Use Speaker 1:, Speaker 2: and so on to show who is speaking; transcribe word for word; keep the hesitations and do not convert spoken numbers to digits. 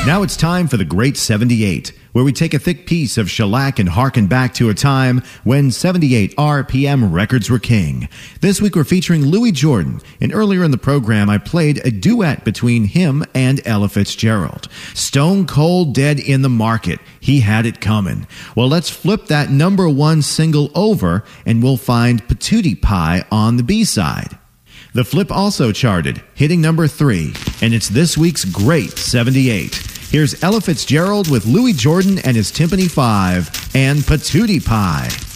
Speaker 1: Now it's time for the Great seventy-eight, where we take a thick piece of shellac and harken back to a time when seventy-eight R P M records were king. This week we're featuring Louis Jordan, and earlier in the program I played a duet between him and Ella Fitzgerald. Stone Cold Dead in the Market. He had it coming. Well, let's flip that number one single over, and we'll find Patootie Pie on the B-side. The flip also charted, hitting number three, and it's this week's Great seventy-eight. Here's Ella Fitzgerald with Louis Jordan and his Timpani Five and Patootie Pie.